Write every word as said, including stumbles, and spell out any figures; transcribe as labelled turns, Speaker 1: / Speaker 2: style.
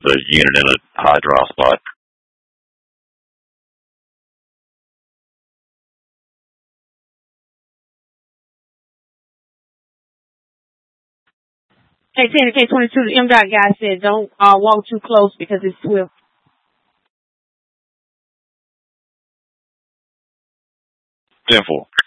Speaker 1: the unit in a high dry spot.
Speaker 2: K ten to K twenty-two, the M DOT guy said don't uh, walk too close because it's swift.
Speaker 1: ten four.